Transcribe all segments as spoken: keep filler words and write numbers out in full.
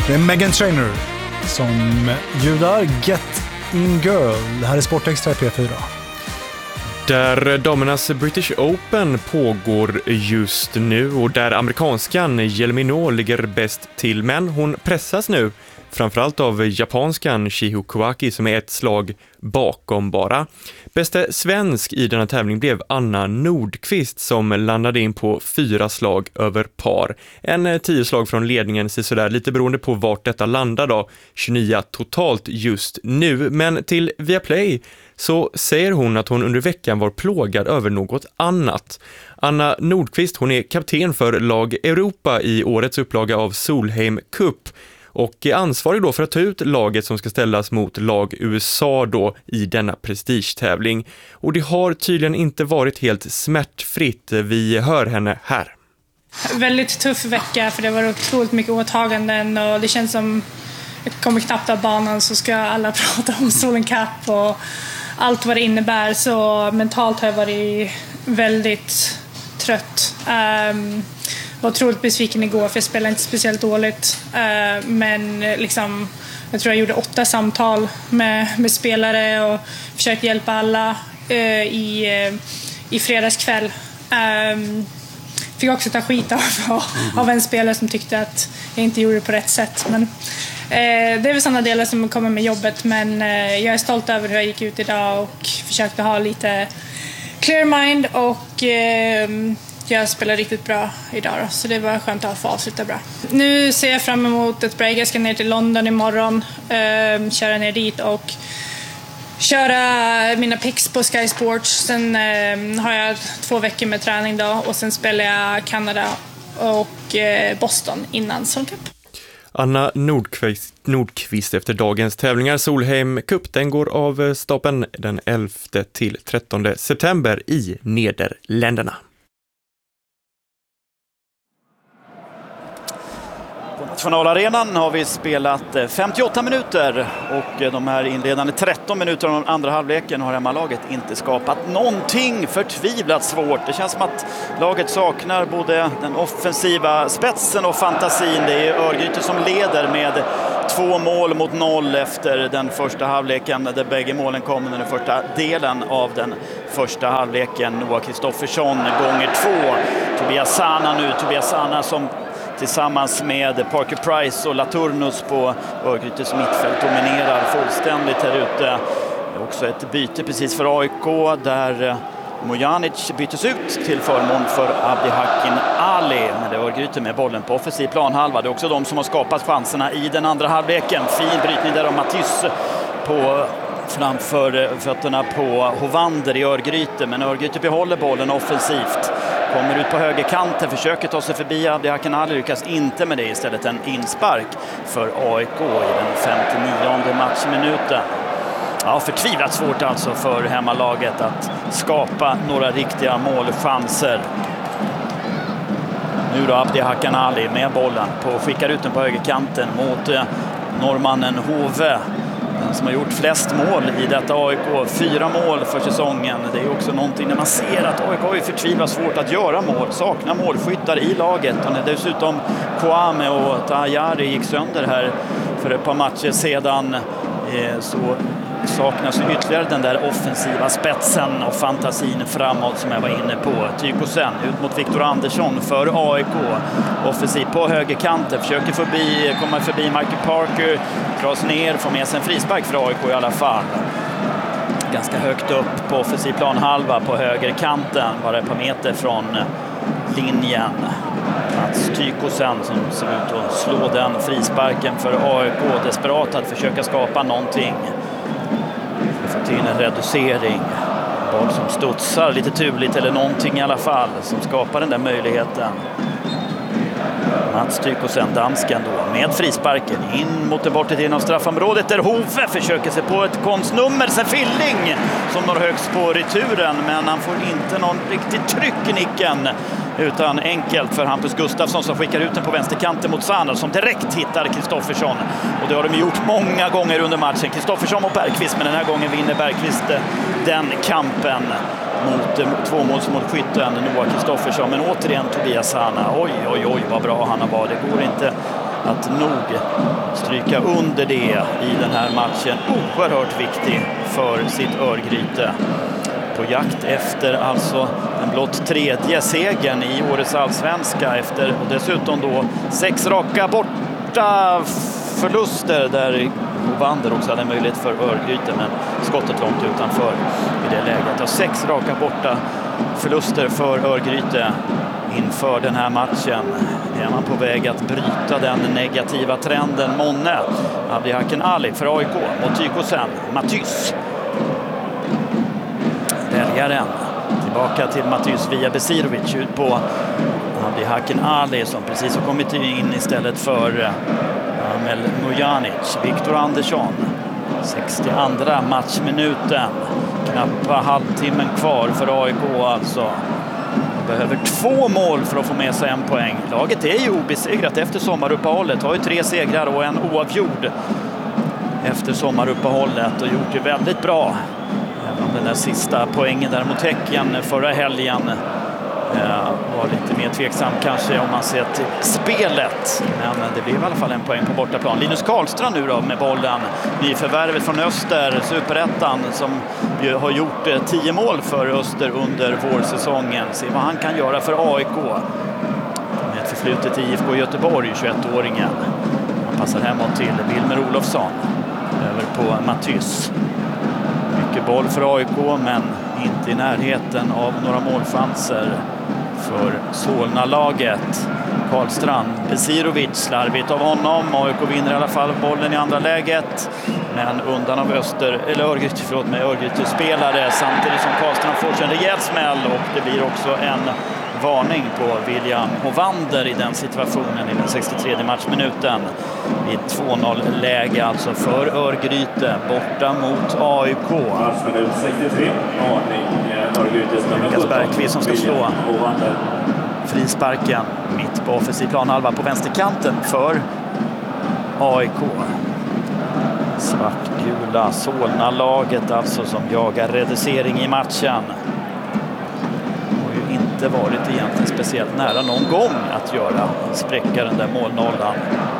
Det är Meghan Trainor som ljudar Get In Girl. Det här är Sportextra P fyra. Där damernas British Open pågår just nu och där amerikanskan Jelmino ligger bäst till, men hon pressas nu framförallt av japanskan Shiho Kawaki som är ett slag bakom bara. Bäste svensk i denna tävling blev Anna Nordqvist som landade in på fyra slag över par. En tio slag från ledningen, så sådär lite beroende på vart detta landar då. tjugonio totalt just nu, men till Viaplay så säger hon att hon under veckan var plågad över något annat. Anna Nordqvist, hon är kapten för lag Europa i årets upplaga av Solheim Cup och är ansvarig då för att ta ut laget som ska ställas mot lag U S A då i denna prestigetävling. Och det har tydligen inte varit helt smärtfritt. Vi hör henne här. Väldigt tuff vecka för det var otroligt mycket åtaganden och det känns som jag kommer knappt av banan så ska alla prata om Solheim Cup och allt vad det innebär, så mentalt har jag varit väldigt trött. Um, var otroligt besviken igår för jag spelade inte speciellt dåligt. Uh, men liksom, jag tror jag gjorde åtta samtal med, med spelare och försökte hjälpa alla uh, i, uh, i fredagskväll. Um, fick också ta skit av, av en spelare som tyckte att jag inte gjorde det på rätt sätt. Men eh, det är väl sådana delar som kommer med jobbet, men eh, jag är stolt över hur jag gick ut idag och försökte ha lite clear mind och eh, jag spelar riktigt bra idag då, så det var skönt att få avsluta bra. Nu ser jag fram emot ett break. Jag ska ner till London imorgon, eh, köra ner dit och köra mina picks på Sky Sports. Sen eh, har jag två veckor med träning då och sen spelar jag Kanada och eh, Boston innan Solheim Cup. Anna Nordqvist, Nordqvist efter dagens tävlingar. Solheim Cup, den går av stapeln den elfte till trettonde september i Nederländerna. På Nationalarenan har vi spelat femtioåtta minuter och de här inledande tretton minuter av den andra halvleken har hemmalaget inte skapat någonting, förtvivlat svårt. Det känns som att laget saknar både den offensiva spetsen och fantasin. Det är Örgryte som leder med två mål mot noll efter den första halvleken där bägge målen kom under den första delen av den första halvleken. Noah Kristoffersson gånger två. Tobias Sana nu, Tobias Sana som tillsammans med Parker Price och Laturnus på Örgrytes mittfält dominerar fullständigt här ute. Det är också ett byte precis för A I K där Mojanic byttes ut till förmån för Abdihakin Ali. Men det är Örgryte med bollen på offensiv planhalva. Det är också de som har skapat chanserna i den andra halvleken. Fin brytning där av Mattis på framför fötterna på Hovander i Örgryte. Men Örgryte behåller bollen offensivt. Kommer ut på högerkanten, försöker ta sig förbi Abdihakin Ali, lyckas inte med det, istället en inspark för A I K i den femtionionde matchminuten. Ja, förtvivlat svårt alltså för hemmalaget att skapa några riktiga målchanser. Nu då Abdihakin Ali med bollen, på, skickar ut den på högerkanten mot eh, norrmannen Hove. Som har gjort flest mål i detta A I K. Fyra mål för säsongen. Det är också någonting när man ser att A I K är förtvivlat svårt att göra mål. Saknar målskyttar i laget. Och när dessutom Kwame och Tahayari gick sönder här för ett par matcher sedan eh, så saknas ytterligare den där offensiva spetsen och fantasin framåt som jag var inne på. Tykosen ut mot Victor Andersson för A I K. Offensiv på högerkanten, försöker förbi, komma förbi Michael Parker, dras ner, får med sig en frispark för A I K i alla fall. Ganska högt upp på offensiv planhalva på högerkanten, bara ett par meter från linjen. Mats Tykosen som ser ut att slå den frisparken för A I K, desperat att försöka skapa någonting. Får till en reducering. Boll som studsar lite turligt eller någonting i alla fall som skapar den där möjligheten. Mats Tykosen, dansken då, med frisparken in mot det bortre delen av straffområdet där Hove försöker sig på ett konstnummer. Sen Filling som når högst på returen, men han får inte någon riktigt tryck i nicken. Utan enkelt för Hampus Gustafsson som skickar ut den på vänsterkanten mot Sana som direkt hittar Kristoffersson. Och det har de gjort många gånger under matchen. Kristoffersson och Bergqvist, men den här gången vinner Bergqvist den kampen mot tvåmålsmålskytten Noah Kristoffersson. Men återigen Tobias Sana. Oj, oj, oj vad bra han har varit. Det går inte att nog stryka under det i den här matchen. Oerhört viktig för sitt Örgryte. På jakt efter alltså den blott tredje segern i årets allsvenska efter och dessutom då sex raka borta förluster där Hovander också hade möjlighet för Örgryte, men skottet långt utanför i det läget. Och sex raka borta förluster för Örgryte inför den här matchen. Är man på väg att bryta den negativa trenden? Månne, Abdihaken Ali för A I K mot Tykosen, Matys. Väljaren tillbaka till Matys via Besirovic ut på Abdihaken Ali som precis har kommit in istället för Amel Mujanic. Viktor Andersson, sextioandra matchminuten. Knappa halvtimmen kvar för A I K alltså. Behöver två mål för att få med sig en poäng. Laget är ju obesegrat efter sommaruppehållet. Har ju tre segrar och en oavgjord efter sommaruppehållet och gjort det väldigt bra. Även om den där sista poängen där mot Häcken förra helgen var lite mer tveksam kanske om man ser till spelet. Men det blev i alla fall en poäng på bortaplan. Linus Karlstrand nu då med bollen. Nyförvärvet från Öster, Superettan, som ju har gjort tio mål för Öster under vårsäsongen. Se vad han kan göra för A I K. Med ett förflutet i I F K Göteborg, tjugoett-åringen. Han passar hemåt till Wilmer Olofsson. Över på Matys. Mycket boll för A I K men inte i närheten av några målchanser för Solna-laget. Karlstrand, Besirovic, slarvigt av honom. A I K vinner i alla fall bollen i andra läget. Men undan av Öster, eller Örgryte, förlåt mig, Örgryte-spelare samtidigt som Karlstrand får sig en rejäl smäll och det blir också en varning på William Hovander i den situationen i den sextiotredje matchminuten. I två noll-läge alltså för Örgryte borta mot A I K. Lukas Bergqvist som ska slå frisparken mitt på offensiv planhalva på vänsterkanten för A I K. Svartgula Solna-laget alltså som jagar reducering i matchen. Har ju inte varit egentligen speciellt nära någon gång att göra spräcka den där målnollan.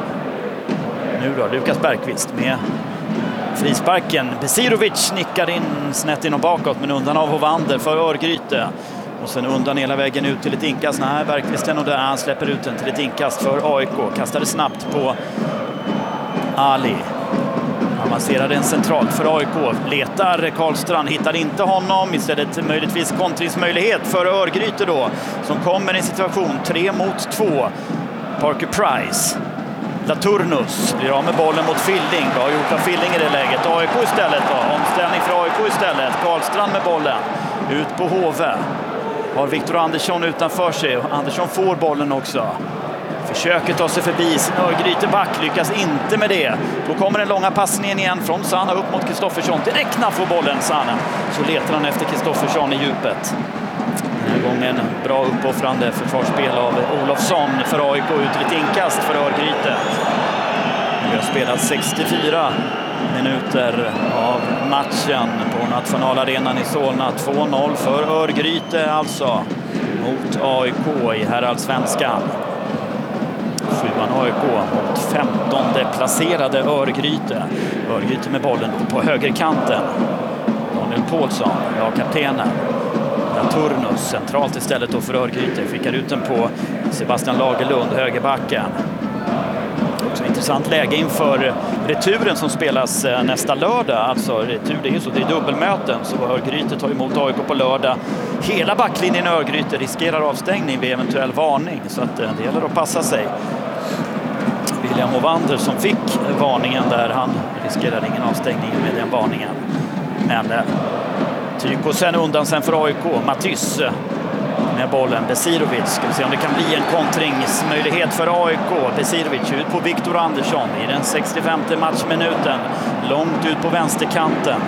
Nu då Lukas Bergqvist med frisparken. Besirovic nickar in snett in och bakåt men undan av Hovander för Örgryte. Och sen undan hela vägen ut till ett inkast. Nej, Bergqvist är nog där. Han släpper ut den till ett inkast för A I K. Kastade snabbt på Ali. Avancerar den centralt för A I K. Letar Karlstrand, hittar inte honom. Istället möjligtvis kontringsmöjlighet för Örgryte då. Som kommer i en situation tre mot två. Parker Price. Laturnus blir av med bollen mot Filding. Bra gjort av Filding i det läget. A I K istället då. Omställning för A I K istället. Karlstrand med bollen. Ut på Hove. Har Viktor Andersson utanför sig. Andersson får bollen också. Försöker ta sig förbi sin Örgryte back, lyckas inte med det. Då kommer den långa passningen igen från Sanna upp mot Kristoffersson. Direkt när får bollen Sanna. Så letar han efter Kristoffersson i djupet. Den här gången bra uppoffrande försvarsspel av Olofsson för A I K ut till ett inkast för Örgryte. Vi har spelat sextiofyra minuter av matchen på nationalarenan i Solna. två noll för Örgryte alltså mot A I K i herrallsvenskan. Sjuan A I K mot femtonde placerade Örgryte. Örgryte med bollen på högerkanten. Daniel Paulsson, ja kaptenen. Laturnus centralt istället då för Örgryte. Skickar ut den på Sebastian Lagerlund, högerbacken. Också intressant läge inför returen som spelas nästa lördag. Alltså retur, det är ju så, det är dubbelmöten. Så Örgryte tar emot A I K på lördag. Hela backlinjen i Örgryte riskerar avstängning vid eventuell varning. Så att det gäller att passa sig. William Hovander som fick varningen där, han riskerar ingen avstängning med den varningen. Men Tykosen undan sen för A I K. Matys med bollen. Besirovic. Ska vi se om det kan bli en kontringsmöjlighet för A I K. Besirovic ut på Viktor Andersson i den sextiofemte matchminuten. Långt ut på vänsterkanten.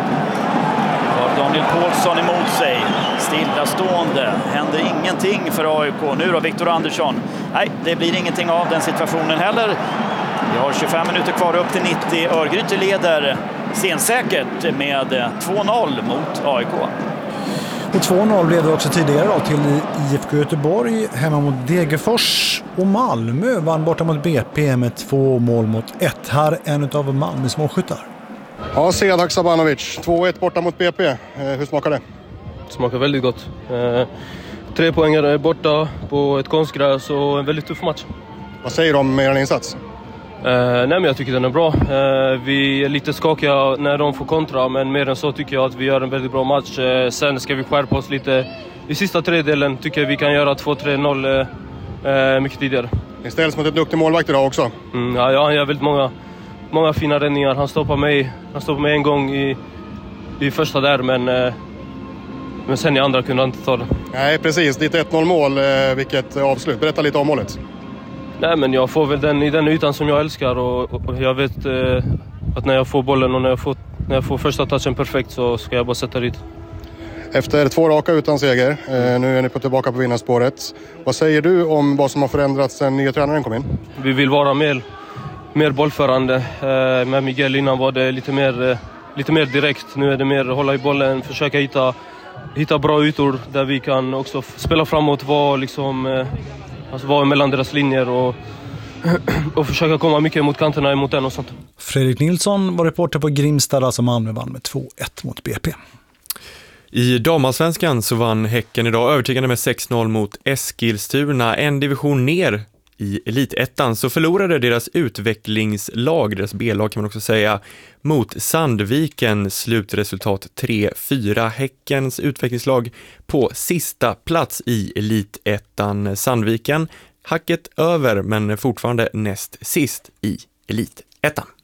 Har Daniel Paulsson emot sig. Stillastående. Händer ingenting för A I K. Nu då Viktor Andersson. Nej, det blir ingenting av den situationen heller. Vi har tjugofem minuter kvar upp till nittio. Örgryte leder sensäkert med två noll mot A I K. Och två noll blev det också tidigare då till I F K Göteborg hemma mot Degerfors, och Malmö vann borta mot B P med två mål mot ett. Här en av Malmös målskyttar. Ja, Sead Sabanovic, två ett borta mot B P. Eh, hur smakar det? Det smakar väldigt gott. Eh, tre poängare borta på ett konstgräs och en väldigt tuff match. Vad säger du om er insats? Eh, nej, men jag tycker den är bra. Eh, vi är lite skakiga när de får kontra, men mer än så tycker jag att vi gör en väldigt bra match. Eh, sen ska vi skärpa oss lite. I sista tredjedelen tycker jag vi kan göra två tre noll eh, mycket tidigare. Ni ställs mot ett duktig målvakt idag också. Mm, ja, ja, han gör väldigt många, många fina räddningar. Han stoppar mig, han stoppar mig en gång i, i första där, men, eh, men sen i andra kunde han inte ta det. Nej, precis. Ditt ett noll mål, eh, vilket avslut. Berätta lite om målet. Nej, men jag får väl den i den ytan som jag älskar, och, och jag vet eh, att när jag får bollen och när jag får, när jag får första touchen perfekt så ska jag bara sätta dit. Efter två raka utan seger, eh, nu är ni på tillbaka på vinnarspåret. Vad säger du om vad som har förändrats sen nya tränaren kom in? Vi vill vara mer, mer bollförande. Eh, med Miguel innan var det lite mer, eh, lite mer direkt. Nu är det mer hålla i bollen, försöka hitta, hitta bra ytor där vi kan också spela framåt, vara liksom... Eh, Alltså vara mellan deras linjer och, och försöka komma mycket mot kanterna emot den och sånt. Fredrik Nilsson var reporter på Grimstad, alltså Malmö vann med två ett mot B P. I damallsvenskan så vann Häcken idag övertygande med sex noll mot Eskilstuna. En division ner i elitettan så förlorade deras utvecklingslag, deras B-lag kan man också säga, mot Sandviken. Slutresultat tre fyra. Häckens utvecklingslag på sista plats i elitettan. Sandviken hacket över, men fortfarande näst sist i elitettan.